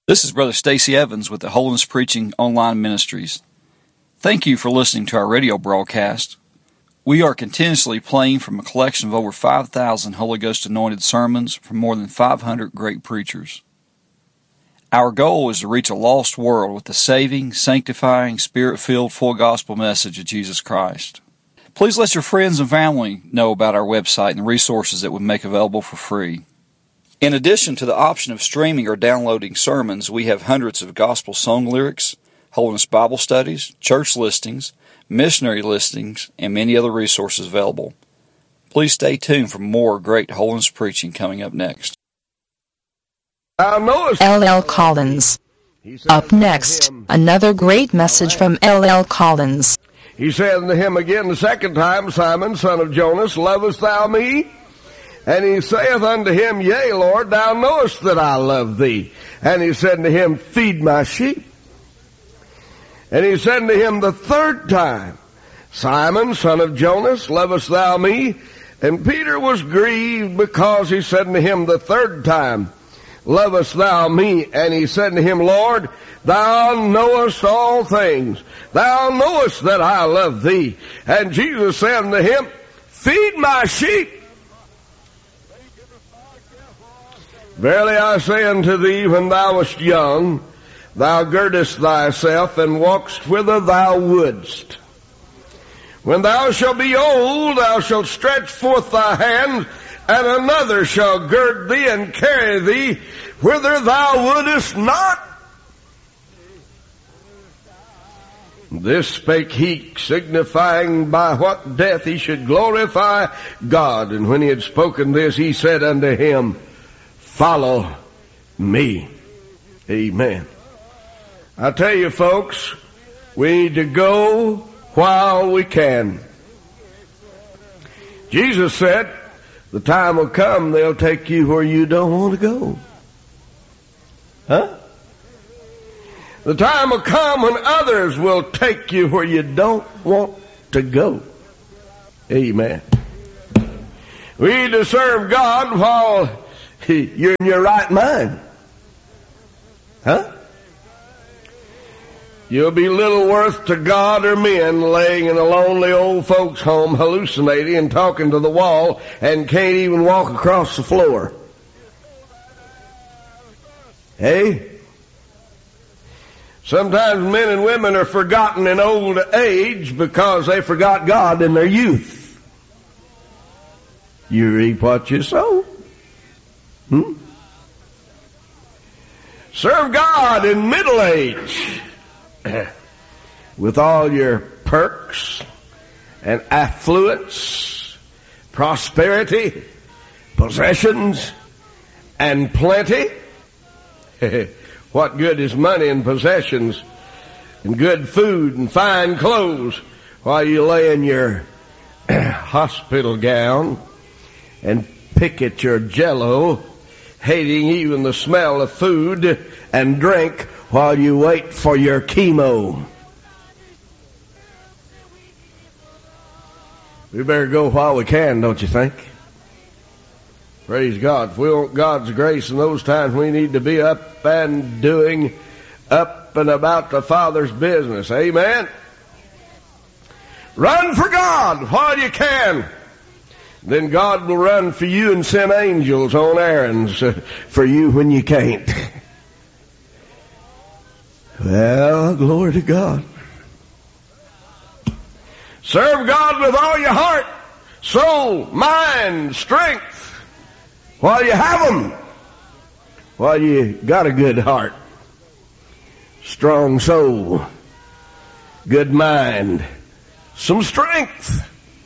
This is Brother Stacy Evans with the Holiness Preaching Online Ministries. Thank you for listening to our radio broadcast. We are continuously playing from a collection of over 5,000 Holy Ghost anointed sermons from more than 500 great preachers. Our goal is to reach a lost world with the saving, sanctifying, Spirit-filled, full gospel message of Jesus Christ. Please let your friends and family know about our website and the resources that we make available for free. In addition to the option of streaming or downloading sermons, we have hundreds of gospel song lyrics, Holiness Bible studies, church listings, missionary listings, and many other resources available. Please stay tuned for more great holiness preaching coming up next. L.L. Collins. Up next, another great message from L.L. Collins. He said unto him again the second time, Simon, son of Jonas, lovest thou me? And he saith unto him, Yea, Lord, thou knowest that I love thee. And he said unto him, Feed my sheep. And he said unto him the third time, Simon, son of Jonas, lovest thou me? And Peter was grieved because he said unto him the third time, Lovest thou me? And he said unto him, Lord, thou knowest all things. Thou knowest that I love thee. And Jesus said unto him, Feed my sheep. Verily I say unto thee, when thou wast young, thou girdest thyself and walkest whither thou wouldst. When thou shalt be old, thou shalt stretch forth thy hand, and another shall gird thee and carry thee whither thou wouldest not. This spake he, signifying by what death he should glorify God. And when he had spoken this, he said unto him, Follow me. Amen. I tell you, folks, we need to go while we can. Jesus said, the time will come they'll take you where you don't want to go. Huh? The time will come when others will take you where you don't want to go. Amen. We need to serve God while you're in your right mind. Huh? You'll be little worth to God or men laying in a lonely old folks' home hallucinating and talking to the wall and can't even walk across the floor. Hey? Sometimes men and women are forgotten in old age because they forgot God in their youth. You reap what you sow. Serve God in middle age with all your perks and affluence, prosperity, possessions, and plenty. What good is money and possessions and good food and fine clothes while you lay in your hospital gown and pick at your Jell-O, hating even the smell of food and drink while you wait for your chemo? We better go while we can, don't you think? Praise God. If we want God's grace in those times, we need to be up and doing, up and about the Father's business. Amen? Run for God while you can. Then God will run for you and send angels on errands for you when you can't. Well, glory to God. Serve God with all your heart, soul, mind, strength, while you have them. While you got a good heart, strong soul, good mind, some strength.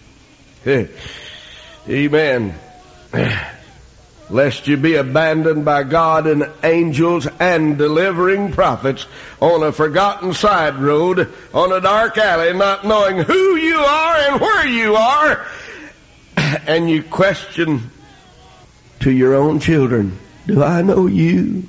Amen. Lest you be abandoned by God and angels and delivering prophets on a forgotten side road, on a dark alley, not knowing who you are and where you are, and you question to your own children, do I know you?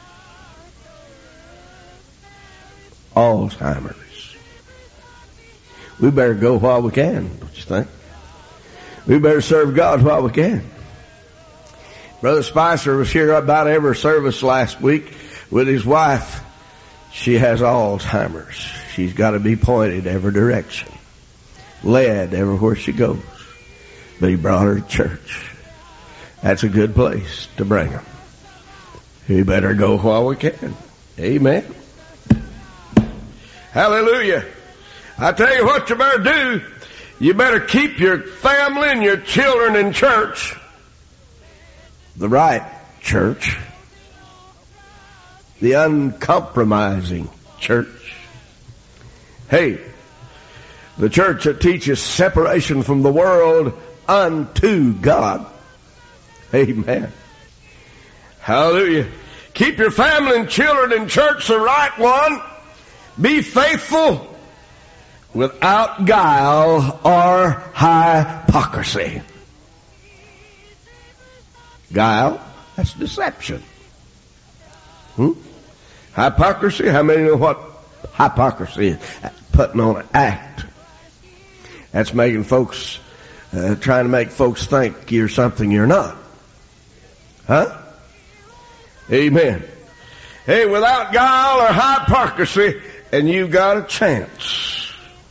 Alzheimer's. We better go while we can, don't you think? We better serve God while we can. Brother Spicer was here about every service last week with his wife. She has Alzheimer's. She's got to be pointed every direction, led everywhere she goes. But he brought her to church. That's a good place to bring her. We better go while we can. Amen. Hallelujah. I tell you what you better do. You better keep your family and your children in church. The right church. The uncompromising church. Hey, the church that teaches separation from the world unto God. Amen. Hallelujah. Keep your family and children in church, the right one. Be faithful without guile or hypocrisy. Guile, that's deception. Hypocrisy, how many know what hypocrisy is? Putting on an act. That's making folks, trying to make folks think you're something you're not. Huh? Amen. Hey, without guile or hypocrisy, and you've got a chance.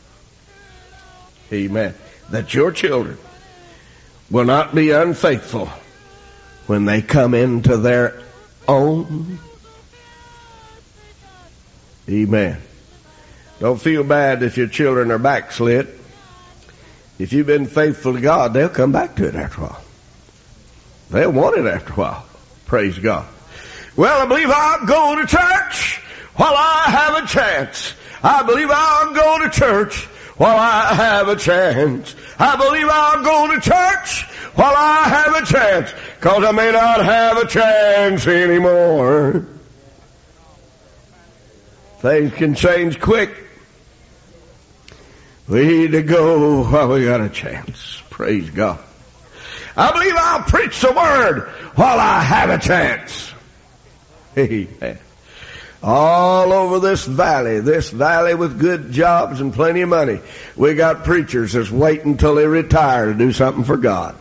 Amen. That your children will not be unfaithful when they come into their own. Amen. Don't feel bad if your children are backslid. If you've been faithful to God, they'll come back to it after a while. They'll want it after a while. Praise God. Well, I believe I'll go to church while I have a chance. I believe I'll go to church while I have a chance. I believe I'll go to church while I have a chance, 'cause I may not have a chance anymore. Things can change quick. We need to go while we got a chance. Praise God. I believe I'll preach the word while I have a chance. Amen. All over this valley with good jobs and plenty of money, we got preachers that's waiting until they retire to do something for God.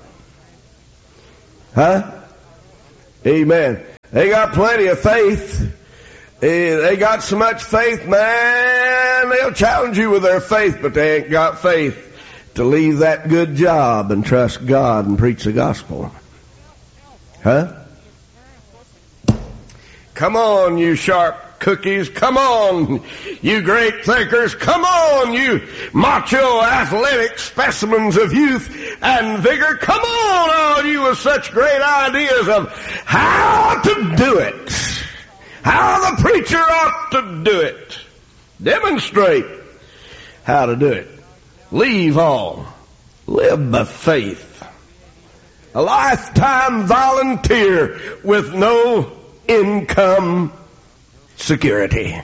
Huh? Amen. They got plenty of faith. They got so much faith, man, they'll challenge you with their faith, but they ain't got faith to leave that good job and trust God and preach the gospel. Huh? Come on, you sharp cookies. Come on, you great thinkers. Come on, you macho athletic specimens of youth and vigor. Come on, all you with such great ideas of how to do it. How the preacher ought to do it. Demonstrate how to do it. Leave all. Live by faith. A lifetime volunteer with no income security.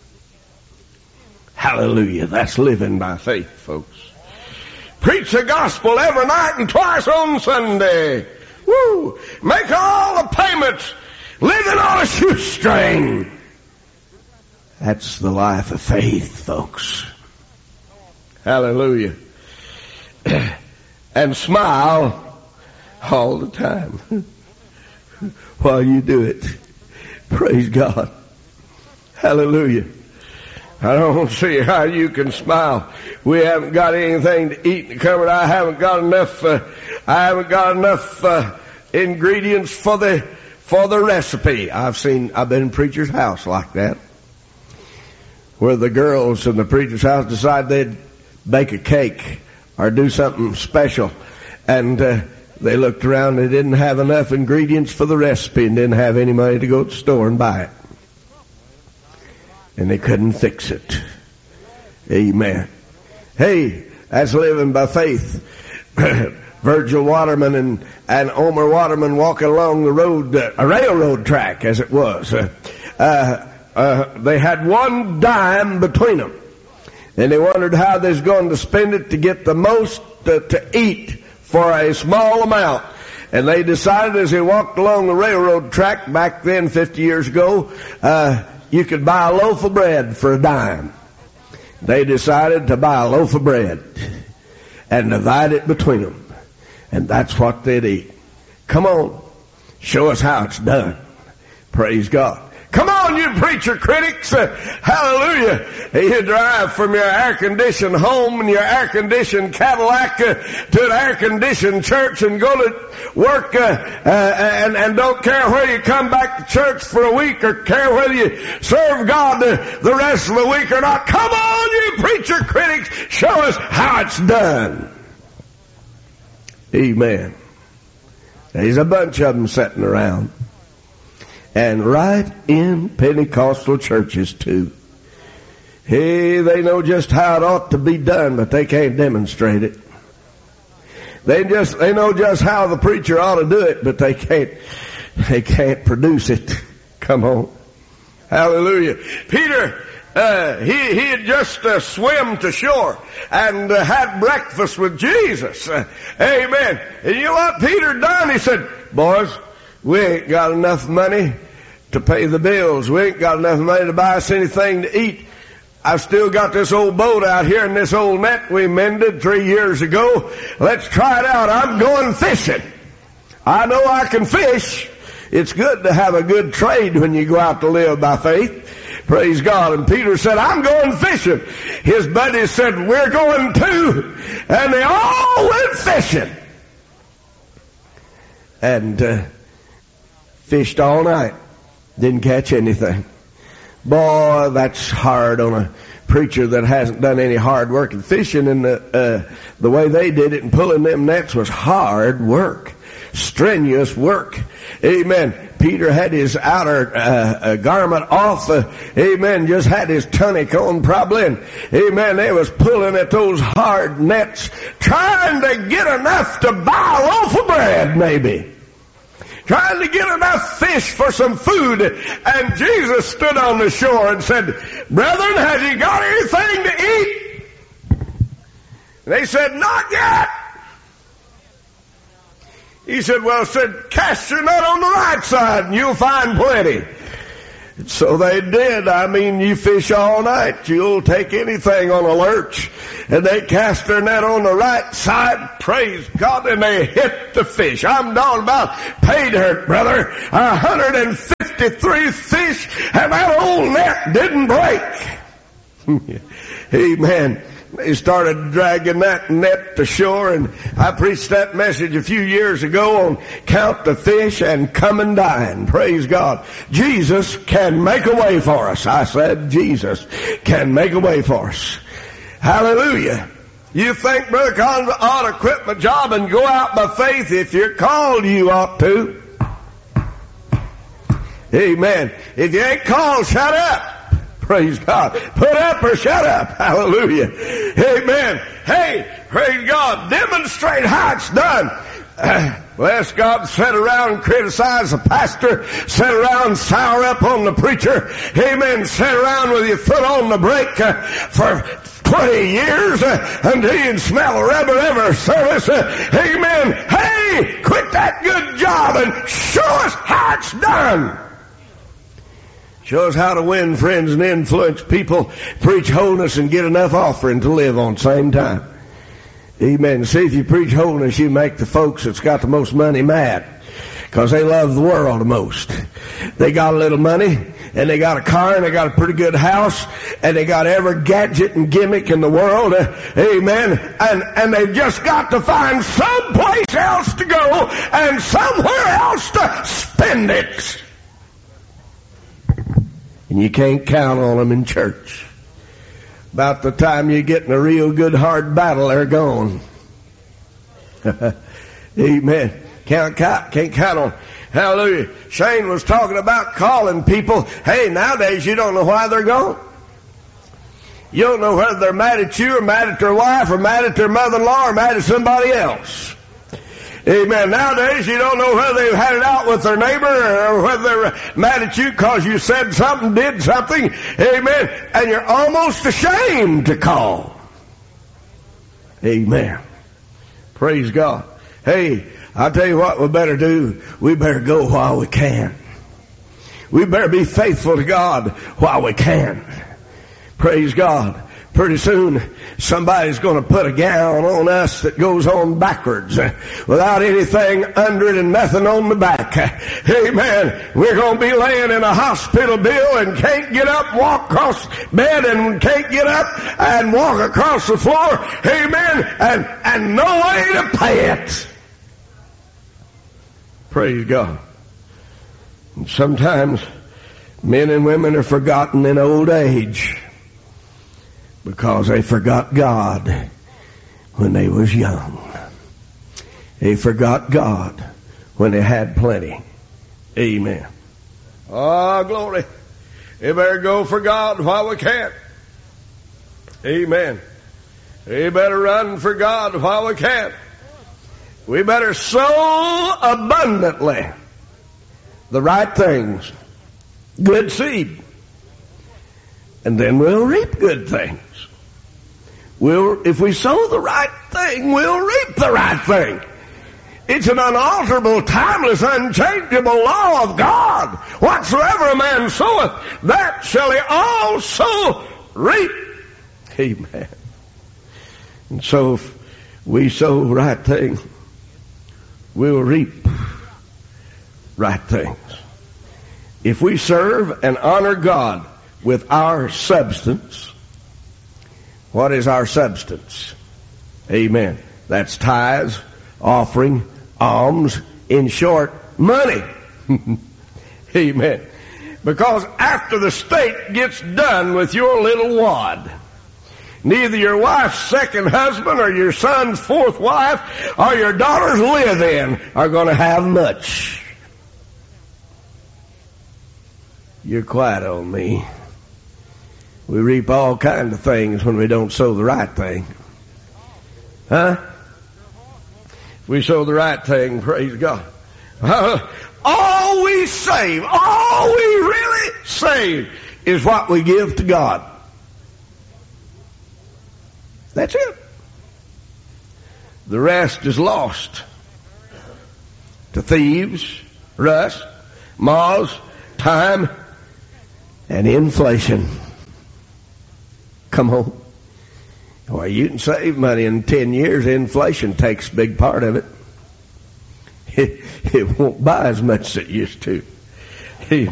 Hallelujah. That's living by faith, folks. Preach the gospel every night and twice on Sunday. Woo! Make all the payments. Living on a shoestring. That's the life of faith, folks. Hallelujah. And smile all the time while you do it. Praise God. Hallelujah. I don't see how you can smile. We haven't got anything to eat in the cupboard. I haven't got enough ingredients for the recipe. I've been in preacher's house like that, where the girls in the preacher's house decide they'd bake a cake or do something special, and they looked around, they didn't have enough ingredients for the recipe and didn't have any money to go to the store and buy it. And they couldn't fix it. Amen. Hey, that's living by faith. Virgil Waterman and Omer Waterman walking along the road, a railroad track as it was. They had one dime between them. And they wondered how they was going to spend it to get the most to eat for a small amount. And they decided as they walked along the railroad track back then, 50 years ago, you could buy a loaf of bread for a dime. They decided to buy a loaf of bread and divide it between them. And that's what they'd eat. Come on. Show us how it's done. Praise God. Come on, on, you preacher critics. Hallelujah. You drive from your air-conditioned home and your air-conditioned Cadillac to an air-conditioned church and go to work and don't care whether you come back to church for a week or care whether you serve God the rest of the week or not. Come on, you preacher critics. Show us how it's done. Amen. There's a bunch of them sitting around. And right in Pentecostal churches too. Hey, they know just how it ought to be done, but they can't demonstrate it. They know just how the preacher ought to do it, but they can't produce it. Come on. Hallelujah. Peter, he had just swum to shore and had breakfast with Jesus. Amen. And you know what Peter done? He said, boys, we ain't got enough money to pay the bills. We ain't got enough money to buy us anything to eat. I've still got this old boat out here and this old net we mended 3 years ago. Let's try it out. I'm going fishing. I know I can fish. It's good to have a good trade when you go out to live by faith. Praise God. And Peter said, I'm going fishing. His buddies said, we're going too. And they all went fishing. And fished all night. Didn't catch anything. Boy, that's hard on a preacher that hasn't done any hard work. And fishing and the way they did it and pulling them nets was hard work. Strenuous work. Amen. Peter had his outer garment off. Amen. Just had his tunic on probably. And, amen. They was pulling at those hard nets, trying to get enough to buy a loaf of bread, maybe. Trying to get enough fish for some food. And Jesus stood on the shore and said, brethren, have you got anything to eat? And they said, not yet. He said, cast your net on the right side and you'll find plenty. So they did. I mean, you fish all night, you'll take anything on a lurch. And they cast their net on the right side, praise God, and they hit the fish. I'm talking about pay dirt, brother. 153 fish, and that old net didn't break. Amen. They started dragging that net to shore, and I preached that message a few years ago on count the fish and come and dine. Praise God. Jesus can make a way for us. I said Jesus can make a way for us. Hallelujah. You think Brother Collins ought to quit my job and go out by faith? If you're called, you ought to. Amen. If you ain't called, shut up. Praise God. Put up or shut up. Hallelujah. Amen. Hey, praise God. Demonstrate how it's done. Bless God. Sit around and criticize the pastor. Sit around and sour up on the preacher. Amen. Sit around with your foot on the brake for 20 years until you can smell a rubber ever service. Amen. Hey, quit that good job and show us how it's done. Show us how to win friends and influence people, preach holiness and get enough offering to live on the same time. Amen. See, if you preach holiness, you make the folks that's got the most money mad, because they love the world the most. They got a little money, and they got a car, and they got a pretty good house, and they got every gadget and gimmick in the world. Amen. And they've just got to find some place else to go and somewhere else to spend it. And you can't count on them in church. About the time you get in a real good hard battle, they're gone. Amen. Can't count on. Hallelujah. Shane was talking about calling people. Hey, nowadays you don't know why they're gone. You don't know whether they're mad at you or mad at their wife or mad at their mother-in-law or mad at somebody else. Amen. Nowadays, you don't know whether they've had it out with their neighbor or whether they're mad at you because you said something, did something. Amen. And you're almost ashamed to call. Amen. Praise God. Hey, I'll tell you what we better do. We better go while we can. We better be faithful to God while we can. Praise God. Pretty soon, somebody's going to put a gown on us that goes on backwards without anything under it and nothing on the back. Amen. We're going to be laying in a hospital bill and can't get up, walk across bed and can't get up and walk across the floor. Amen. And no way to pay it. Praise God. And sometimes men and women are forgotten in old age, because they forgot God when they was young. They forgot God when they had plenty. Amen. Oh, glory. We better go for God while we can. Amen. We better run for God while we can. We better sow abundantly the right things. Good seed. And then we'll reap good things. If we sow the right thing, we'll reap the right thing. It's an unalterable, timeless, unchangeable law of God. Whatsoever a man soweth, that shall he also reap. Amen. And so if we sow right things, we'll reap right things. If we serve and honor God with our substance. What is our substance? Amen. That's tithes, offering, alms, in short, money. Amen. Because after the state gets done with your little wad, neither your wife's second husband or your son's fourth wife or your daughter's live-in are going to have much. You're quiet on me. We reap all kinds of things when we don't sow the right thing. Huh? If we sow the right thing, praise God. All we save, all we really save is what we give to God. That's it. The rest is lost to thieves, rust, moths, time, and inflation. Come on. Well, you can save money in 10 years. Inflation takes a big part of it. It won't buy as much as it used to.